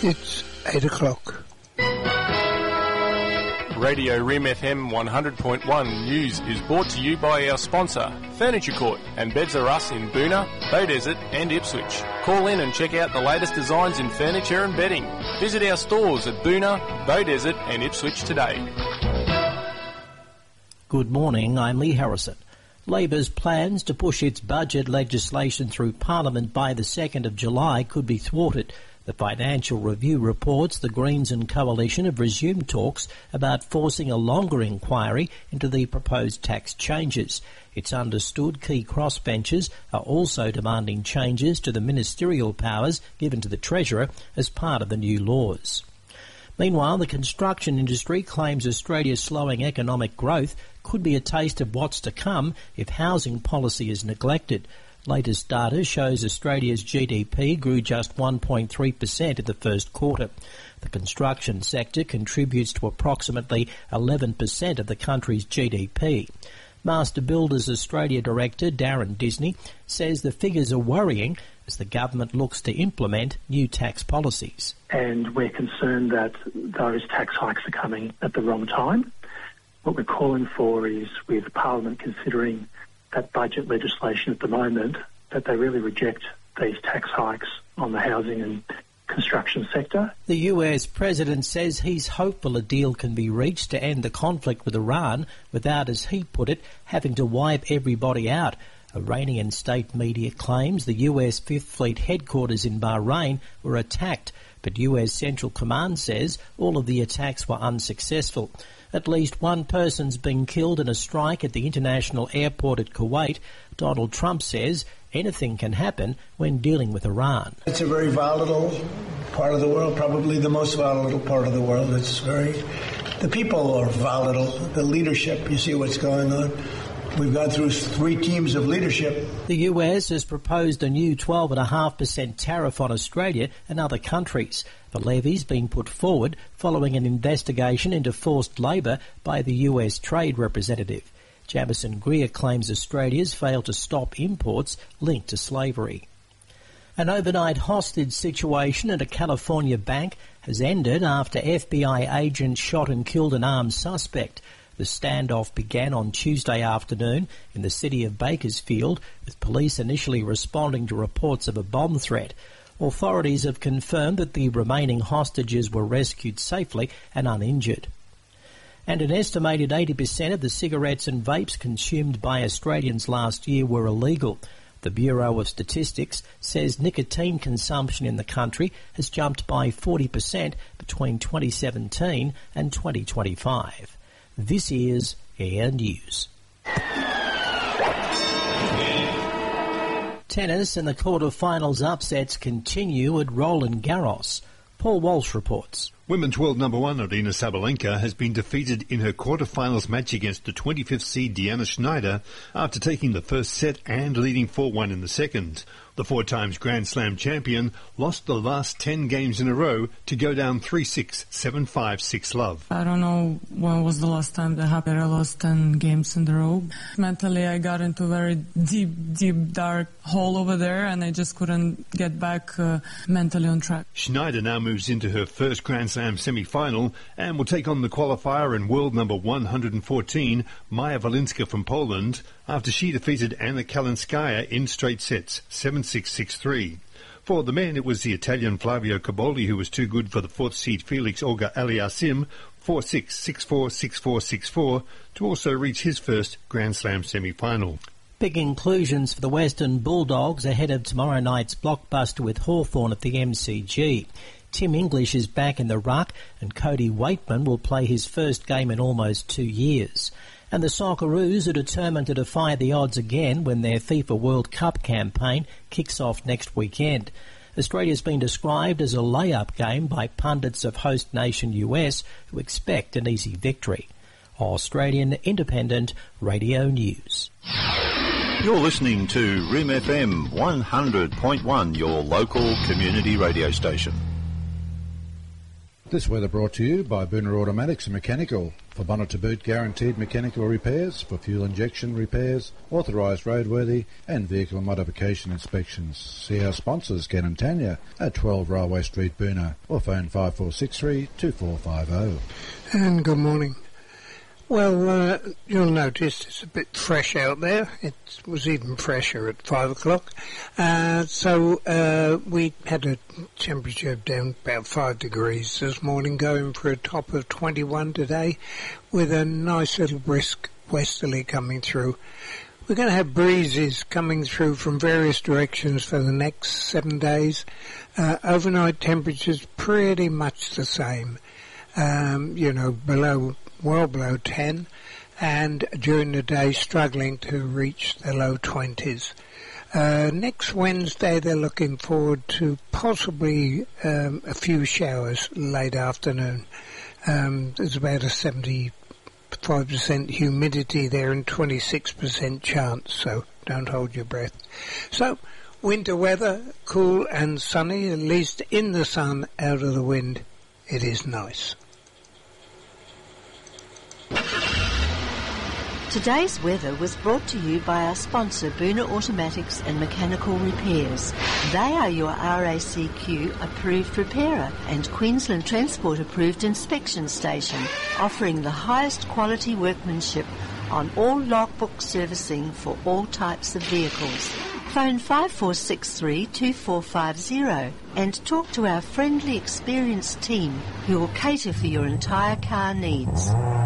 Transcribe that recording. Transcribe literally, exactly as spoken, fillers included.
It's eight o'clock. Radio Rim F M one hundred point one News is brought to you by our sponsor, Furniture Court and Beds R Us in Boonah, Beaudesert and Ipswich. Call in and check out the latest designs in furniture and bedding. Visit our stores at Boonah, Beaudesert and Ipswich today. Good morning, I'm Lee Harrison. Labor's plans to push its budget legislation through Parliament by the second of July could be thwarted. The Financial Review reports the Greens and Coalition have resumed talks about forcing a longer inquiry into the proposed tax changes. It's understood key crossbenchers are also demanding changes to the ministerial powers given to the Treasurer as part of the new laws. Meanwhile, the construction industry claims Australia's slowing economic growth could be a taste of what's to come if housing policy is neglected. Latest data shows Australia's G D P grew just one point three percent in the first quarter. The construction sector contributes to approximately eleven percent of the country's G D P. Master Builders Australia Director Darren Disney says the figures are worrying as the government looks to implement new tax policies. And we're concerned that those tax hikes are coming at the wrong time. What we're calling for is, with Parliament considering that budget legislation at the moment, that they really reject these tax hikes on the housing and construction sector. The U S President says he's hopeful a deal can be reached to end the conflict with Iran without, as he put it, having to wipe everybody out. Iranian state media claims the U S Fifth Fleet headquarters in Bahrain were attacked, but U S Central Command says all of the attacks were unsuccessful. At least one person's been killed in a strike at the international airport at Kuwait. Donald Trump says anything can happen when dealing with Iran. It's a very volatile part of the world, probably the most volatile part of the world. It's very, the people are volatile, the leadership, you see what's going on. We've gone through three teams of leadership. The U S has proposed a new twelve point five percent tariff on Australia and other countries. The levy's been put forward following an investigation into forced labour by the U S Trade Representative. Jamison Greer claims Australia's failed to stop imports linked to slavery. An overnight hostage situation at a California bank has ended after F B I agents shot and killed an armed suspect. The standoff began on Tuesday afternoon in the city of Bakersfield, with police initially responding to reports of a bomb threat. Authorities have confirmed that the remaining hostages were rescued safely and uninjured. And an estimated eighty percent of the cigarettes and vapes consumed by Australians last year were illegal. The Bureau of Statistics says nicotine consumption in the country has jumped by forty percent between twenty seventeen and twenty twenty-five. This is Air News. Tennis and the quarter-finals upsets continue at Roland Garros. Paul Walsh reports. Women's world number one Aryna Sabalenka has been defeated in her quarter-finals match against the twenty-fifth seed Deanna Schneider after taking the first set and leading four one in the second. The four times Grand Slam champion lost the last ten games in a row to go down three six, seven five, six love. I don't know when was the last time that happened. I lost ten games in a row. Mentally, I got into a very deep, deep, dark hole over there, and I just couldn't get back uh, mentally on track. Schneider now moves into her first Grand Slam semi-final and will take on the qualifier and world number one hundred fourteen, Maja Walinska from Poland, after she defeated Anna Kalinskaya in straight sets, seven six, six three. For the men, it was the Italian Flavio Cobolli who was too good for the fourth seed Felix Auger-Aliassime, four six, six four, six four, six four, to also reach his first Grand Slam semi-final. Big inclusions for the Western Bulldogs ahead of tomorrow night's blockbuster with Hawthorn at the M C G. Tim English is back in the ruck and Cody Waitman will play his first game in almost two years. And the Socceroos are determined to defy the odds again when their FIFA World Cup campaign kicks off next weekend. Australia's been described as a layup game by pundits of host nation U S who expect an easy victory. Australian Independent Radio News. You're listening to Rim F M one hundred point one, your local community radio station. This weather brought to you by Boona Automatics and Mechanical. For bonnet to boot guaranteed mechanical repairs, for fuel injection repairs, authorised roadworthy and vehicle modification inspections. See our sponsors, Ken and Tanya, at twelve Railway Street, Boona, or phone five four six three, two four five zero. And good morning. Well, uh, you'll notice it's a bit fresh out there. It was even fresher at five o'clock. Uh, so uh, we had a temperature down about five degrees this morning, going for a top of twenty-one today, with a nice little brisk westerly coming through. We're going to have breezes coming through from various directions for the next seven days. Uh, overnight temperatures pretty much the same. Um, you know, below, well below ten, and during the day struggling to reach the low twenties. Uh, next Wednesday they're looking forward to possibly um, a few showers late afternoon. Um, there's about a seventy-five percent humidity there and twenty-six percent chance, so don't hold your breath. So, winter weather, cool and sunny, at least in the sun, out of the wind. It is nice. Today's weather was brought to you by our sponsor, Boona Automatics and Mechanical Repairs. They are your R A C Q approved repairer and Queensland Transport approved inspection station, offering the highest quality workmanship on all logbook servicing for all types of vehicles. Phone five four six three, two four five zero and talk to our friendly, experienced team who will cater for your entire car needs.